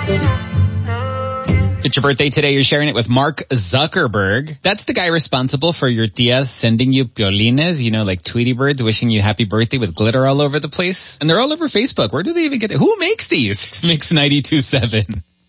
It's your birthday today. You're sharing it with Mark Zuckerberg. That's the guy responsible for your tias sending you piolines, you know, like Tweety birds wishing you happy birthday with glitter all over the place. And they're all over Facebook. Where do they even get it? Who makes these? It's Mix 92.7.